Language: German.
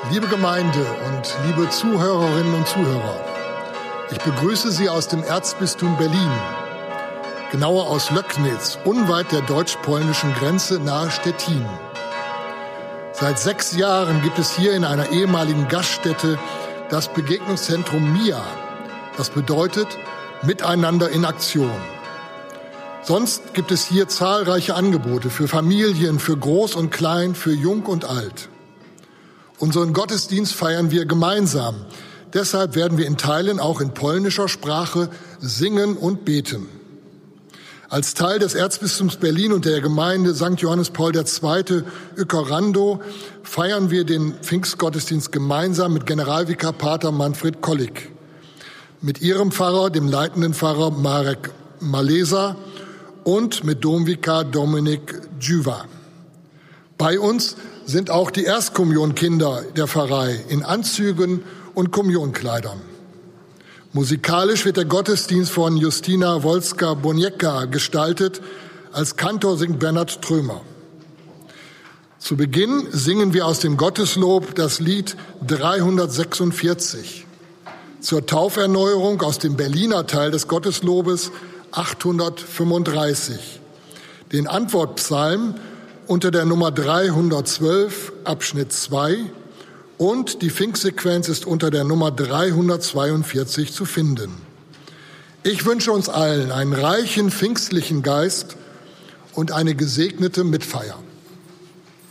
Liebe Gemeinde und liebe Zuhörerinnen und Zuhörer, ich begrüße Sie aus dem Erzbistum Berlin, genauer aus Löcknitz, unweit der deutsch-polnischen Grenze nahe Stettin. Seit 6 Jahren gibt es hier in einer ehemaligen Gaststätte das Begegnungszentrum MIA. Das bedeutet Miteinander in Aktion. Sonst gibt es hier zahlreiche Angebote für Familien, für Groß und Klein, für Jung und Alt. Unseren Gottesdienst feiern wir gemeinsam. Deshalb werden wir in Teilen auch in polnischer Sprache singen und beten. Als Teil des Erzbistums Berlin und der Gemeinde St. Johannes Paul II. Uekerando feiern wir den Pfingstgottesdienst gemeinsam mit Generalvikar Pater Manfred Kollig, mit ihrem Pfarrer, dem leitenden Pfarrer Marek Malesa und mit Domvikar Dominik Djuva. Bei uns sind auch die Erstkommunionkinder der Pfarrei in Anzügen und Kommunionkleidern. Musikalisch wird der Gottesdienst von Justina Wolska-Boniecka gestaltet. Als Kantor singt Bernhard Trömer. Zu Beginn singen wir aus dem Gotteslob das Lied 346. Zur Tauferneuerung aus dem Berliner Teil des Gotteslobes 835. Den Antwortpsalm unter der Nummer 312, Abschnitt 2, und die Pfingstsequenz ist unter der Nummer 342 zu finden. Ich wünsche uns allen einen reichen pfingstlichen Geist und eine gesegnete Mitfeier.